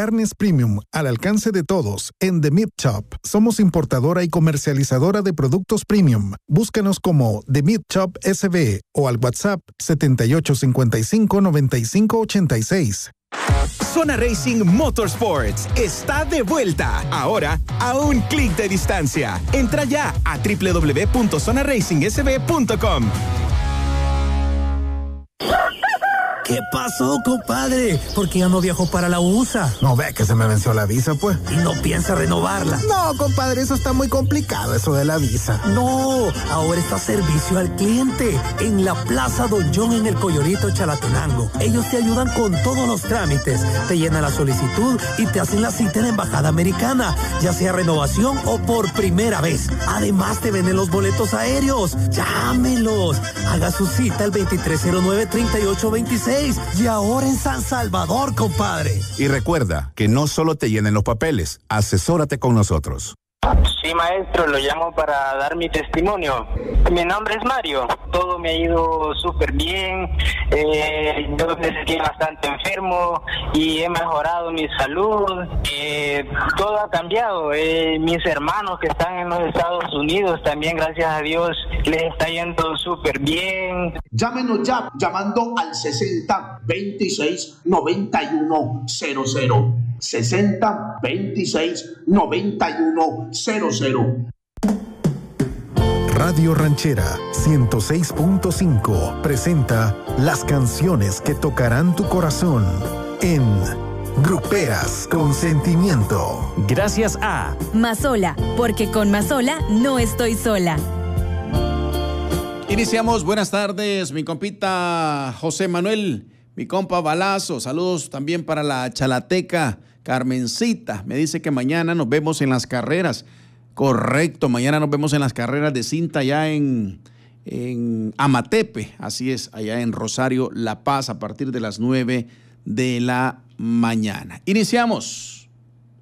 Carnes premium al alcance de todos en The Meat Shop. Somos importadora y comercializadora de productos premium. Búscanos como The Meat Shop SB o al WhatsApp 7855-9586. Zona Racing Motorsports está de vuelta. Ahora a un clic de distancia. Entra ya a www.zonaracingsb.com. ¿Qué pasó, compadre? ¿Por qué ya no viajó para la USA? No ve que se me venció la visa, pues. ¿Y no piensa renovarla? No, compadre, eso está muy complicado, eso de la visa. No, ahora está servicio al cliente en la Plaza Don John en el Coyorito Chalatenango. Ellos te ayudan con todos los trámites, te llenan la solicitud y te hacen la cita en la Embajada Americana, ya sea renovación o por primera vez. Además te venden los boletos aéreos. Llámelos. Haga su cita al 2309-3826. Y ahora en San Salvador, compadre. Y recuerda que no solo te llenen los papeles, asesórate con nosotros. Sí, maestro, lo llamo para dar mi testimonio. Mi nombre es Mario. Todo me ha ido súper bien. Yo me sentí bastante enfermo y he mejorado mi salud. Todo ha cambiado. Mis hermanos que están en los Estados Unidos también, gracias a Dios, les está yendo súper bien. Llámenos ya, llamando al 60 26 91 00. 60 26 91 00. Radio Ranchera 106.5 presenta las canciones que tocarán tu corazón en Gruperas con Sentimiento. Gracias a Mazola, porque con Mazola no estoy sola. Iniciamos, buenas tardes, mi compita José Manuel, mi compa Balazo, saludos también para la chalateca Carmencita, me dice que mañana nos vemos en las carreras. Correcto, mañana nos vemos en las carreras de cinta allá en Amatepe, así es, allá en Rosario, La Paz, a partir de las 9 de la mañana. Iniciamos.